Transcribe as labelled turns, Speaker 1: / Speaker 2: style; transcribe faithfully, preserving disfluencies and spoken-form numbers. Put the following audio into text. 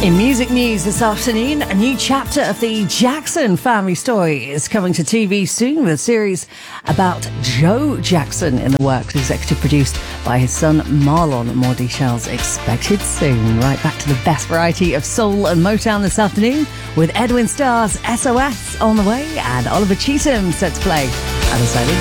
Speaker 1: In music news this afternoon, a new chapter of the Jackson family story is coming to T V soon, with a series about Joe Jackson in the works, executive produced by his son Marlon. More details expected soon. Right back to the best variety of soul and Motown this afternoon, with Edwin Starr's S O S on the way and Oliver Cheatham set to play at the side of